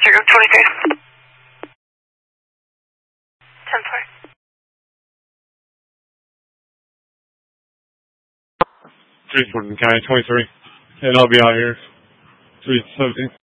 023. 10-4. 3 Fulton County 23, and I'll be out here 317.